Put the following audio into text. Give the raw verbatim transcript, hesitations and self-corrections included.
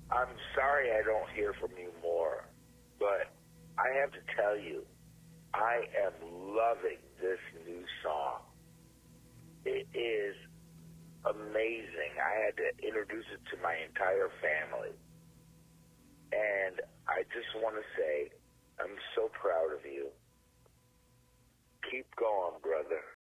I'm sorry I don't hear from you more, but I have to tell you, I am loving this new song. It is amazing. I had to introduce it to my entire family. And I just want to say, I'm so proud of you. Keep going, brother.